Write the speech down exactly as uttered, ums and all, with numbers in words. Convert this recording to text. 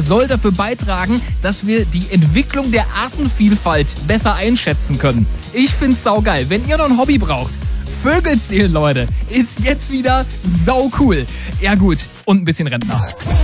soll dafür beitragen, dass wir die Entwicklung der Artenvielfalt besser einschätzen können. Ich find's saugeil. Wenn ihr noch ein Hobby braucht, Vögel zählen, Leute, ist jetzt wieder sau cool. Ja gut, und ein bisschen Rentner.